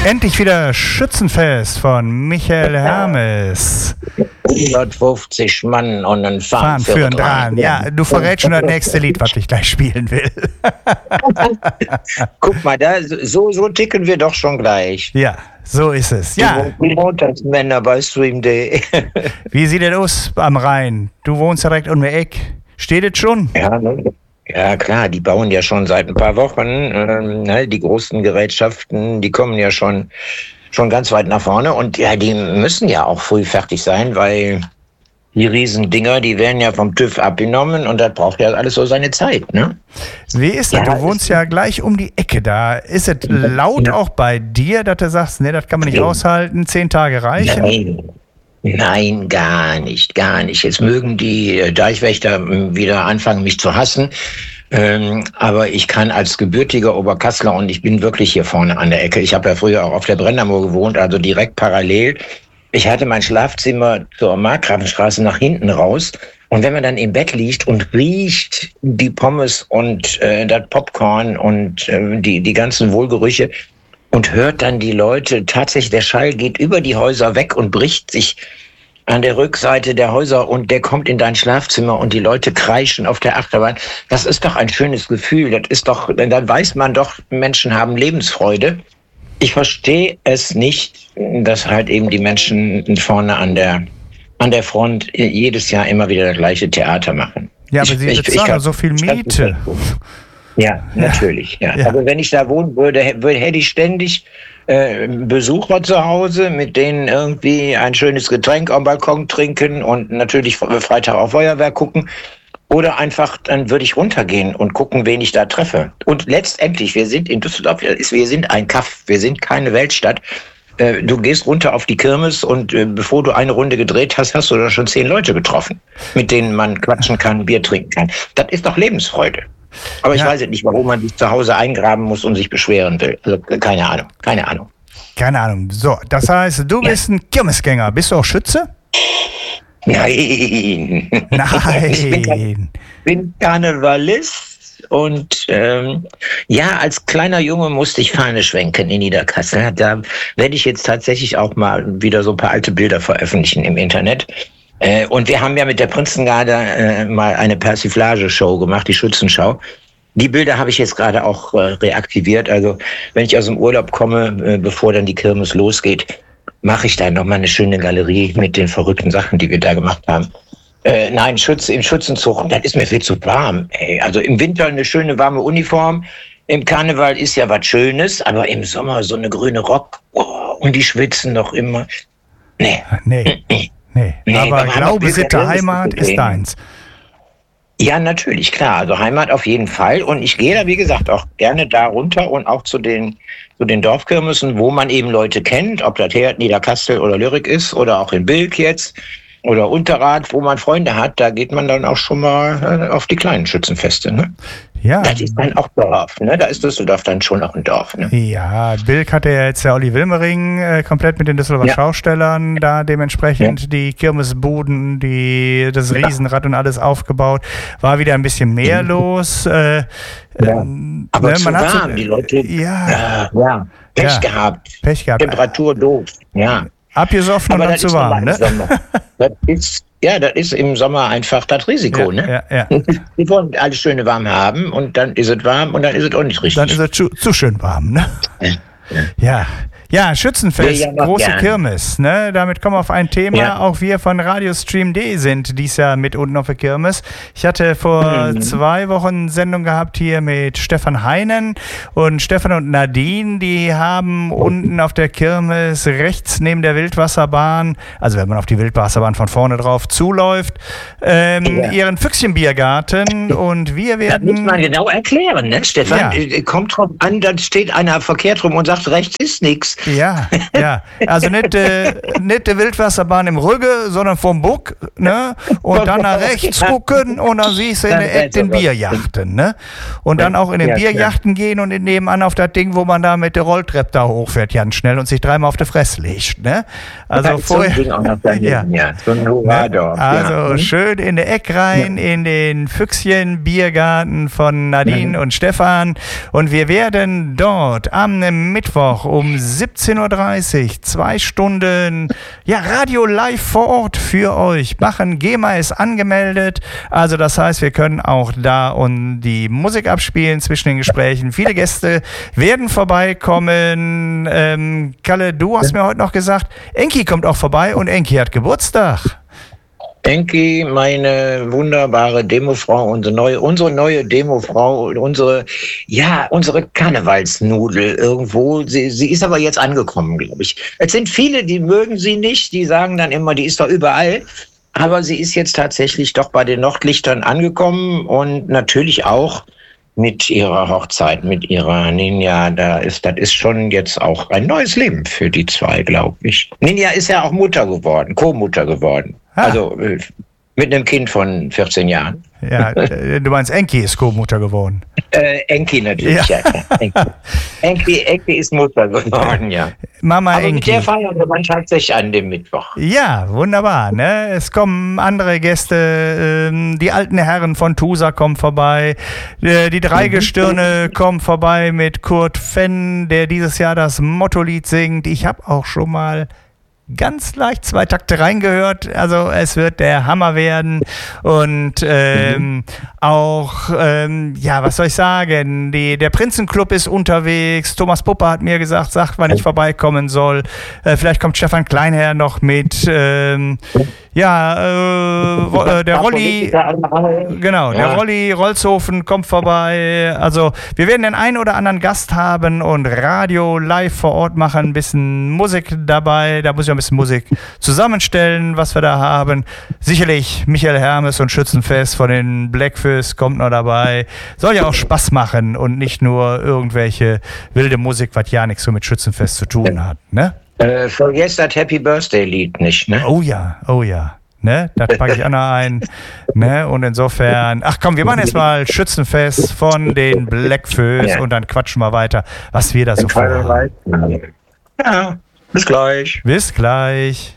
Endlich wieder Schützenfest von Michael Hermes. 150 Mann und ein Fahren für einen Dran. Ja, du verrätst schon das nächste Lied, was ich gleich spielen will. Guck mal, so ticken wir doch schon gleich. Ja, so ist es. Ja. Montagsmänner bei Stream.de. Wie sieht es aus am Rhein? Du wohnst direkt um die Ecke. Steht es schon? Ja, ne? Ja klar, die bauen ja schon seit ein paar Wochen. Die großen Gerätschaften, die kommen ja schon ganz weit nach vorne. Und ja, die müssen ja auch früh fertig sein, weil die Riesendinger, die werden ja vom TÜV abgenommen und das braucht ja alles so seine Zeit, ne? Wie ist das? Ja, du wohnst ja gleich um die Ecke da. Ist es laut auch bei dir, dass du sagst, nee, das kann man nicht aushalten, 10 Tage reichen? Nein, gar nicht. Jetzt mögen die Deichwächter wieder anfangen, mich zu hassen. Aber ich kann als gebürtiger Oberkassler, und ich bin wirklich hier vorne an der Ecke, ich habe ja früher auch auf der Brennermoor gewohnt, also direkt parallel. Ich hatte mein Schlafzimmer zur Markgrafenstraße nach hinten raus. Und wenn man dann im Bett liegt und riecht die Pommes und das Popcorn und die ganzen Wohlgerüche, und hört dann die Leute, tatsächlich der Schall geht über die Häuser weg und bricht sich an der Rückseite der Häuser und der kommt in dein Schlafzimmer und die Leute kreischen auf der Achterbahn. Das ist doch ein schönes Gefühl. Das ist doch, dann weiß man doch, Menschen haben Lebensfreude. Ich verstehe es nicht, dass halt eben die Menschen vorne an der Front jedes Jahr immer wieder das gleiche Theater machen. Ja, aber sie bezahlen so viel Miete. Ja, natürlich. Ja. Also wenn ich da wohnen würde, hätte ich ständig Besucher zu Hause, mit denen irgendwie ein schönes Getränk am Balkon trinken und natürlich Freitag auf Feuerwerk gucken. Oder einfach, dann würde ich runtergehen und gucken, wen ich da treffe. Und letztendlich, wir sind in Düsseldorf, wir sind ein Kaff, wir sind keine Weltstadt. Du gehst runter auf die Kirmes und bevor du eine Runde gedreht hast, hast du da schon 10 Leute getroffen, mit denen man quatschen kann, Bier trinken kann. Das ist doch Lebensfreude. Aber ich weiß nicht, warum man sich zu Hause eingraben muss und sich beschweren will. Also keine Ahnung. So, das heißt, du bist ein Kirmesgänger. Bist du auch Schütze? Nein. Ich bin Karnevalist und als kleiner Junge musste ich Fahne schwenken in Niederkassel. Da werde ich jetzt tatsächlich auch mal wieder so ein paar alte Bilder veröffentlichen im Internet. Und wir haben ja mit der Prinzengarde mal eine Persiflage-Show gemacht, die Schützenschau. Die Bilder habe ich jetzt gerade auch reaktiviert. Also wenn ich aus dem Urlaub komme, bevor dann die Kirmes losgeht, mache ich da nochmal eine schöne Galerie mit den verrückten Sachen, die wir da gemacht haben. Nein, im Schützenzug, das ist mir viel zu warm. Also im Winter eine schöne warme Uniform. Im Karneval ist ja was Schönes, aber im Sommer so eine grüne Rock. Und die schwitzen noch immer. Nee, aber Glaube, Sitte, Heimat ist deins. Ja, natürlich, klar. Also Heimat auf jeden Fall. Und ich gehe da, wie gesagt, auch gerne da runter und auch zu den Dorfkirmesen, wo man eben Leute kennt, ob das Herd, Niederkassel oder Lyrik ist oder auch in Bilk jetzt oder Unterrad, wo man Freunde hat. Da geht man dann auch schon mal auf die kleinen Schützenfeste, ne? Ja. Das ist dann auch Dorf, ne? Da ist Düsseldorf dann schon auch ein Dorf, ne? Ja, Bilk hatte ja jetzt der Olli Wilmering komplett mit den Düsseldorfer Schaustellern da dementsprechend die Kirmesbuden, das Riesenrad und alles aufgebaut. War wieder ein bisschen mehr los. Aber zu warm, die Leute. Pech gehabt. Temperatur doof, ja. Abgesoffen und dann zu warm, ne? Das ist im Sommer einfach das Risiko, ne? Ja. Die wollen alles schöne warm haben und dann ist es warm und dann ist es auch nicht richtig. Dann ist es zu schön warm, ne? Ja, Schützenfest, große Kirmes, ne? Damit kommen wir auf ein Thema. Ja. Auch wir von Radio Stream.de sind dies Jahr mit unten auf der Kirmes. Ich hatte vor 2 Wochen eine Sendung gehabt hier mit Stefan Heinen und Stefan und Nadine, die haben unten auf der Kirmes rechts neben der Wildwasserbahn, also wenn man auf die Wildwasserbahn von vorne drauf zuläuft, ihren Füchschenbiergarten und wir werden... Das muss man genau erklären, ne, Stefan? Kommt drauf an, dann steht einer verkehrt rum und sagt, rechts ist nichts. Ja. Also nicht die Wildwasserbahn im Rügge, sondern vom Buck, ne? Und dann nach rechts gucken und dann siehst du in der Ecke den Bierjachten, ne? Und dann auch in den Bierjachten gehen und nebenan auf das Ding, wo man da mit der Rolltreppe da hochfährt, ganz schnell und sich 3-mal auf die Fresse legt, ne? Also vorher. Also schön in der Ecke rein, in den Füchschen-Biergarten von Nadine und Stefan. Und wir werden dort am Mittwoch um 17 17:30 Uhr, 2 Stunden, ja, Radio live vor Ort für euch machen. GEMA ist angemeldet, also das heißt, wir können auch da und die Musik abspielen zwischen den Gesprächen. Viele Gäste werden vorbeikommen. Kalle, du hast mir heute noch gesagt, Enki kommt auch vorbei und Enki hat Geburtstag. Enki, meine wunderbare Demofrau, unsere neue Demofrau, unsere Karnevalsnudel irgendwo. Sie ist aber jetzt angekommen, glaube ich. Es sind viele, die mögen sie nicht, die sagen dann immer, die ist doch überall. Aber sie ist jetzt tatsächlich doch bei den Nordlichtern angekommen und natürlich auch mit ihrer Hochzeit, mit ihrer Ninja. Das ist schon jetzt auch ein neues Leben für die zwei, glaube ich. Ninja ist ja auch Mutter geworden, Co-Mutter geworden. Also mit einem Kind von 14 Jahren. Ja, du meinst, Enki ist Co-Mutter geworden. Enki natürlich, ja. Enki ist Mutter geworden, ja. Mama aber Enki. Mit der feiern wir dann tatsächlich an dem Mittwoch. Ja, wunderbar. Ne? Es kommen andere Gäste, die alten Herren von Tusa kommen vorbei, die Dreigestirne kommen vorbei mit Kurt Fenn, der dieses Jahr das Motto-Lied singt. Ich habe auch schon mal ganz leicht 2 Takte reingehört, also es wird der Hammer werden und auch, was soll ich sagen, der Prinzenclub ist unterwegs, Thomas Puppe hat mir gesagt, sagt, wann ich vorbeikommen soll, vielleicht kommt Stefan Kleinherr noch mit, der Rolli, genau, der Rolli Rolzhofen kommt vorbei, also wir werden den einen oder anderen Gast haben und Radio live vor Ort machen, ein bisschen Musik dabei, da muss ich ein bisschen Musik zusammenstellen, was wir da haben. Sicherlich Michael Hermes und Schützenfest von den Blackfish kommt noch dabei. Soll ja auch Spaß machen und nicht nur irgendwelche wilde Musik, was ja nichts so mit Schützenfest zu tun hat, ne? Vergesst das Happy Birthday Lied nicht, ne? Oh ja. Ne, das packe ich auch noch ein. Ne, und insofern, ach komm, wir machen jetzt mal Schützenfest von den Blackfish und dann quatschen wir weiter, was wir da so vorhaben. Ja. Bis gleich. Bis gleich.